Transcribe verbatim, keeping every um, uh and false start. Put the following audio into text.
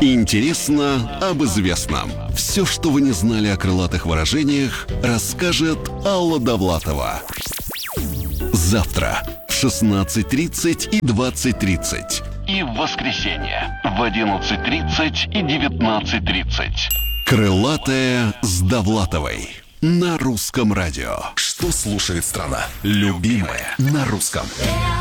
Интересно об известном. Все, что вы не знали о крылатых выражениях, расскажет Алла Довлатова. Завтра в шестнадцать тридцать и двадцать тридцать. И в воскресенье в одиннадцать тридцать и девятнадцать тридцать. Крылатая с Довлатовой на Русском радио. Что слушает страна? Любимое на русском.